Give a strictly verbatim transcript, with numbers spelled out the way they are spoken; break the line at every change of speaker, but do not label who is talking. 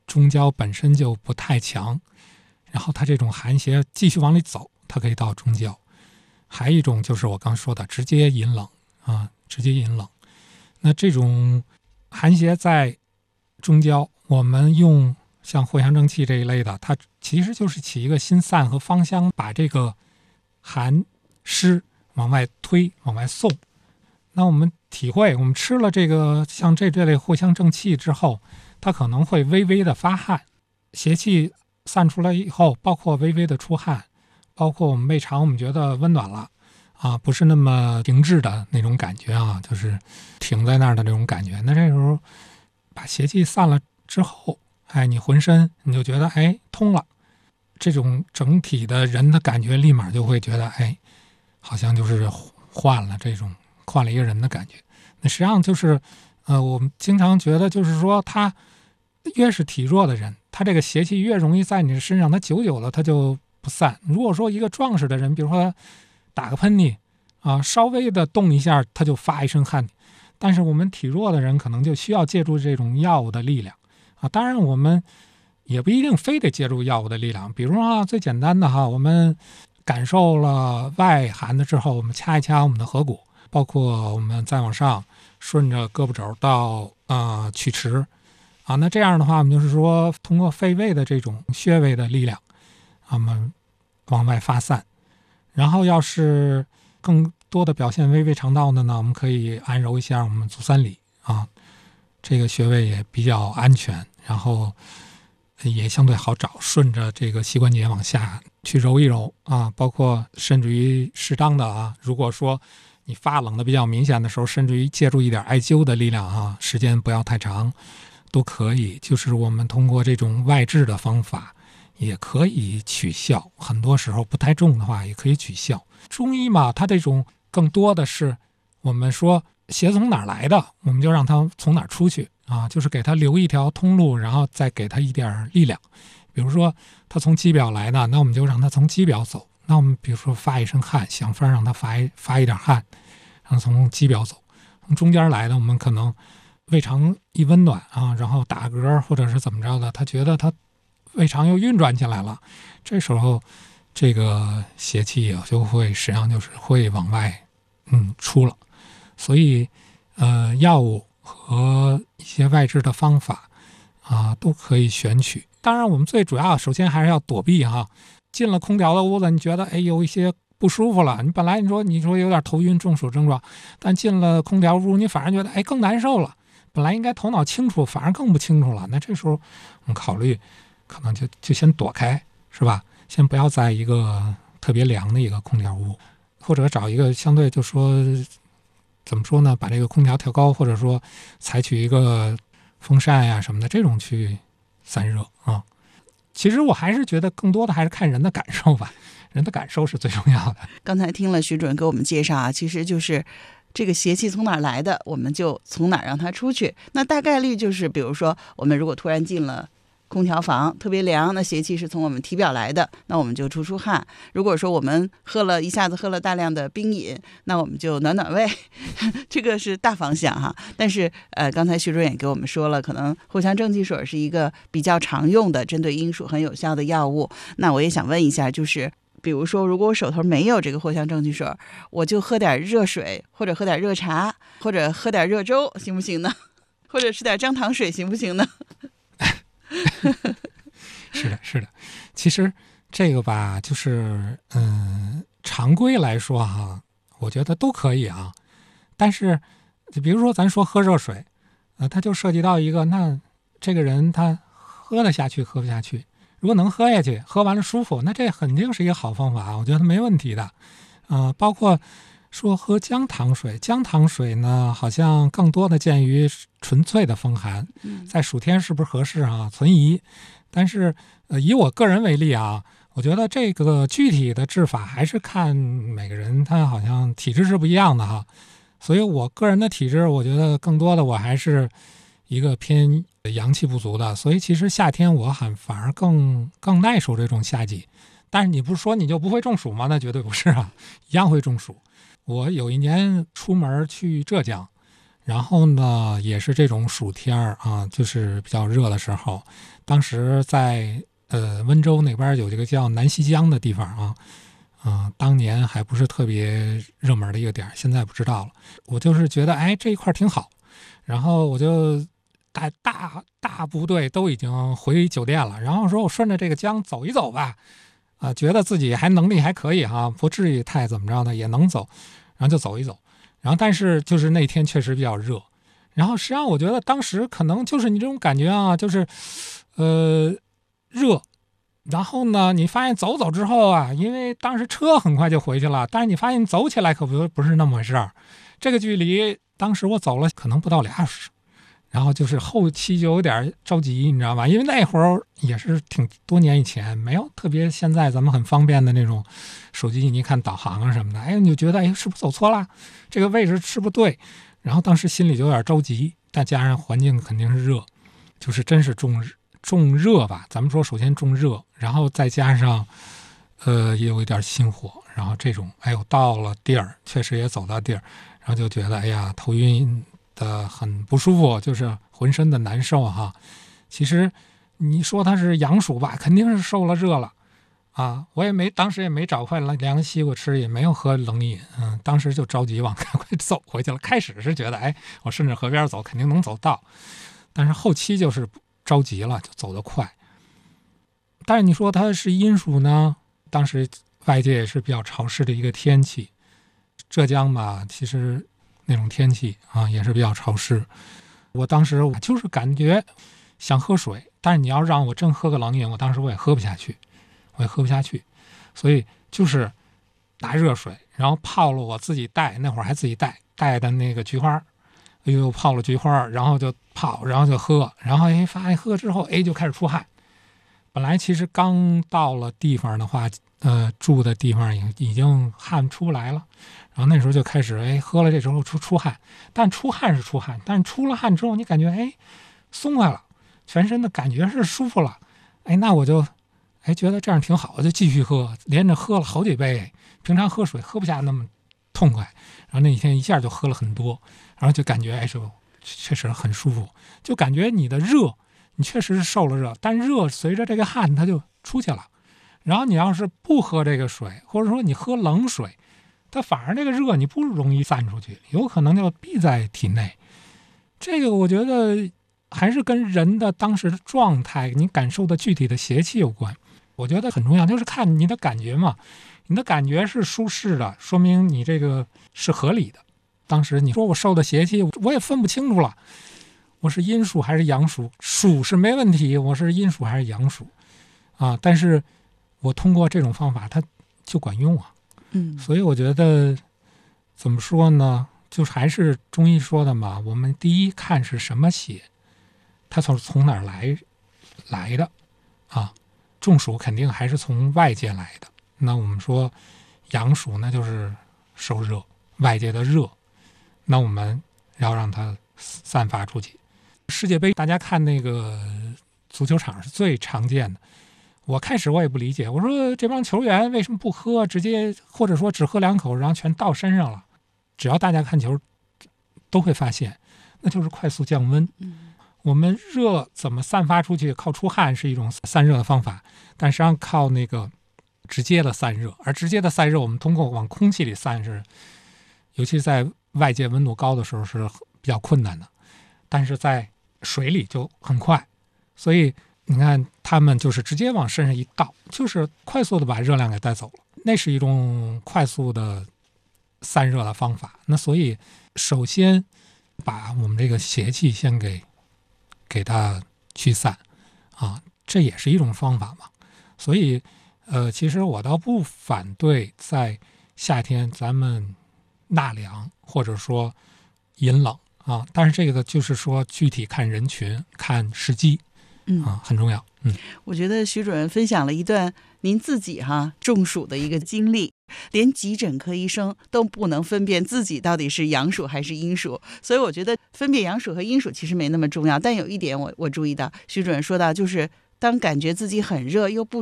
中焦本身就不太强，然后它这种寒邪继续往里走，它可以到中焦。还有一种就是我刚说的直接引冷啊，直接引冷。那这种寒邪在中焦，我们用像藿香正气这一类的，它其实就是起一个心散和芳香，把这个寒湿往外推往外送。那我们体会，我们吃了这个像这这类藿香正气之后，它可能会微微的发汗，邪气散出来以后，包括微微的出汗，包括我们胃肠我们觉得温暖了啊，不是那么停滞的那种感觉啊，就是停在那儿的那种感觉。那这时候把邪气散了之后，哎，你浑身你就觉得哎通了，这种整体的人的感觉立马就会觉得哎，好像就是换了这种换了一个人的感觉。那实际上就是呃，我们经常觉得就是说，他越是体弱的人，他这个邪气越容易在你的身上，他久久了他就不散。如果说一个壮实的人，比如说打个喷嚏啊，稍微的动一下他就发一身汗，但是我们体弱的人可能就需要借助这种药物的力量啊。当然我们也不一定非得借助药物的力量，比如说啊，最简单的哈，我们感受了外寒的之后，我们掐一掐我们的合谷，包括我们再往上顺着胳膊肘到呃曲池啊，那这样的话，我们就是说通过肺胃的这种穴位的力量，我们往外发散。然后要是更多的表现微胃肠道的呢，我们可以按揉一下我们足三里啊，这个穴位也比较安全，然后也相对好找，顺着这个膝关节往下去揉一揉啊，包括甚至于适当的啊，如果说你发冷的比较明显的时候，甚至于借助一点艾灸的力量啊，时间不要太长，都可以。就是我们通过这种外治的方法也可以取效，很多时候不太重的话也可以取效。中医嘛，它这种更多的是我们说邪从哪儿来的，我们就让它从哪儿出去啊，就是给它留一条通路，然后再给它一点力量。比如说它从肌表来的，那我们就让它从肌表走。那我们比如说发一身汗，想法让它发一发一点汗，然后从肌表走。从中间来的，我们可能胃肠一温暖啊，然后打嗝或者是怎么着的，他觉得他胃肠又运转起来了，这时候这个邪气也就会实际上就是会往外嗯出了。所以呃药物和一些外治的方法啊都可以选取。当然我们最主要首先还是要躲避哈，进了空调的屋子，你觉得哎有一些不舒服了，你本来你说你说有点头晕中暑症状，但进了空调屋你反而觉得哎更难受了，本来应该头脑清楚反而更不清楚了，那这时候我们考虑可能就就先躲开，是吧？先不要在一个特别凉的一个空调屋，或者找一个相对就说怎么说呢，把这个空调调高，或者说采取一个风扇呀、什么的这种去散热啊。其实我还是觉得更多的还是看人的感受吧，人的感受是最重要的。
刚才听了徐主任给我们介绍啊，其实就是这个邪气从哪儿来的，我们就从哪儿让它出去。那大概率就是，比如说我们如果突然进了空调房特别凉，那邪气是从我们体表来的，那我们就出出汗。如果说我们喝了一下子喝了大量的冰饮，那我们就暖暖胃，这个是大方向哈。但是呃，刚才徐主任也给我们说了，可能藿香正气水是一个比较常用的针对阴暑很有效的药物。那我也想问一下，就是比如说如果我手头没有这个藿香正气水，我就喝点热水或者喝点热茶或者喝点热粥行不行呢？或者吃点姜糖水行不行呢？
是的，是的，其实这个吧，就是嗯，常规来说哈，我觉得都可以啊。但是，比如说咱说喝热水，呃，它就涉及到一个，那这个人他喝得下去，喝不下去。如果能喝下去，喝完了舒服，那这肯定是一个好方法，我觉得没问题的。呃，包括说喝姜糖水，姜糖水呢，好像更多的见于纯粹的风寒，在暑天是不是合适啊？存疑。但是，呃，以我个人为例啊，我觉得这个具体的治法还是看每个人，他好像体质是不一样的哈。所以我个人的体质，我觉得更多的我还是一个偏阳气不足的，所以其实夏天我还反而更更耐受这种夏季。但是你不是说你就不会中暑吗？那绝对不是啊，一样会中暑。我有一年出门去浙江， 然后呢，也是这种暑天儿啊，就是比较热的时候。当时在呃温州那边有一个叫南溪江的地方啊，啊、当年还不是特别热门的一个点儿，现在不知道了。我就是觉得，哎，这一块儿挺好，然后我就大大大部队都已经回酒店了，然后说我顺着这个江走一走吧，啊、觉得自己还能力还可以哈、不至于太怎么着的，也能走，然后就走一走。然后但是就是那天确实比较热，然后实际上我觉得当时可能就是你这种感觉啊，就是呃热，然后呢你发现走走之后啊，因为当时车很快就回去了，但是你发现走起来可不不是那么回事儿，这个距离当时我走了可能不到俩小时。然后就是后期就有点着急，你知道吧？因为那会儿也是挺多年以前，没有特别现在咱们很方便的那种手机，你看导航啊什么的，哎，你就觉得哎是不是走错了？这个位置是不对？然后当时心里就有点着急，再加上环境肯定是热，就是真是重重热吧？咱们说首先重热，然后再加上呃也有一点心火，然后这种哎呦到了地儿，确实也走到地儿，然后就觉得哎呀头晕。的很不舒服，就是浑身的难受哈。其实你说他是阳暑吧，肯定是受了热了啊。我也没当时也没找块凉西瓜吃，也没有喝冷饮，嗯，当时就着急往赶快走回去了。开始是觉得，哎，我顺着河边走肯定能走到，但是后期就是着急了，就走得快。但是你说它是阴暑呢？当时外界也是比较潮湿的一个天气，浙江嘛，其实。那种天气啊，也是比较潮湿。我当时我就是感觉想喝水，但是你要让我真喝个冷饮，我当时我也喝不下去，我也喝不下去。所以就是拿热水，然后泡了我自己带，那会儿还自己带带的那个菊花，哎呦泡了菊花，然后就泡，然后就喝，然后哎发现喝之后哎就开始出汗。本来其实刚到了地方的话，呃，住的地方已已经汗出不来了。然后那时候就开始，哎，喝了这时候出出汗，但出汗是出汗，但是出了汗之后，你感觉哎松快了，全身的感觉是舒服了，哎，那我就哎觉得这样挺好，我就继续喝，连着喝了好几杯。平常喝水喝不下那么痛快，然后那一天一下就喝了很多，然后就感觉哎，就确实很舒服，就感觉你的热，你确实是受了热，但热随着这个汗它就出去了。然后你要是不喝这个水，或者说你喝冷水。它反而这个热你不容易散出去，有可能就闭在体内。这个我觉得还是跟人的当时的状态，你感受的具体的邪气有关。我觉得很重要，就是看你的感觉嘛。你的感觉是舒适的，说明你这个是合理的。当时你说我受的邪气，我也分不清楚了，我是阴暑还是阳暑？暑是没问题，我是阴暑还是阳暑啊？但是我通过这种方法，它就管用啊。
嗯，
所以我觉得怎么说呢，就是还是中医说的嘛，我们第一看是什么邪，它从从哪儿来来的啊？中暑肯定还是从外界来的。那我们说阳暑那就是受热，外界的热，那我们要让它散发出去。世界杯大家看那个足球场是最常见的。我开始我也不理解，我说这帮球员为什么不喝，直接或者说只喝两口，然后全倒身上了？只要大家看球，都会发现，那就是快速降温。
嗯，
我们热怎么散发出去？靠出汗是一种散热的方法，但实际上靠那个直接的散热，而直接的散热，我们通过往空气里散是，尤其是在外界温度高的时候是比较困难的，但是在水里就很快，所以。你看他们就是直接往身上一倒，就是快速的把热量给带走了，那是一种快速的散热的方法。那所以首先把我们这个邪气先给给它驱散啊，这也是一种方法嘛。所以呃，其实我倒不反对在夏天咱们纳凉或者说饮冷啊，但是这个就是说具体看人群看时机。
嗯
啊，很重要。嗯，
我觉得徐主任分享了一段您自己哈中暑的一个经历，连急诊科医生都不能分辨自己到底是阳暑还是阴暑，所以我觉得分辨阳暑和阴暑其实没那么重要。但有一点我我注意到，徐主任说到，就是当感觉自己很热又不